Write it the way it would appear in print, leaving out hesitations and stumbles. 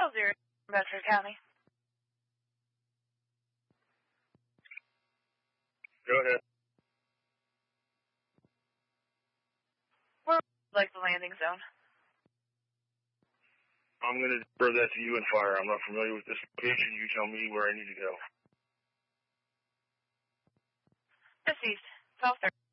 0, Bedford County. Go ahead. Where would you like the landing zone? I'm going to defer that to you and fire. I'm not familiar with this location. You tell me where I need to go. Just east. South 30.